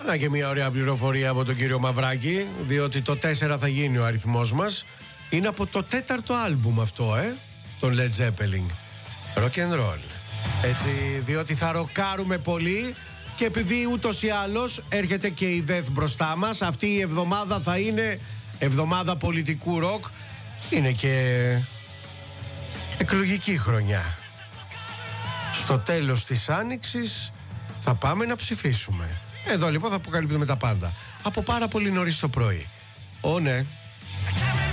Να και μια ωραία πληροφορία από τον κύριο Μαυράκη, διότι το 4 θα γίνει ο αριθμός μας. Είναι από το 4ο άλμπουμ αυτό, τον Led Zeppelin. Rock and roll. Έτσι, διότι θα ροκάρουμε πολύ και επειδή ούτως ή άλλως έρχεται και η ΔΕΘ μπροστά μας, αυτή η εβδομάδα θα είναι εβδομάδα πολιτικού ροκ. Είναι και εκλογική χρονιά. Στο τέλος της Άνοιξης θα πάμε να ψηφίσουμε. Εδώ λοιπόν θα αποκαλύπτουμε τα πάντα. Από πάρα πολύ νωρίς το πρωί. Ναι.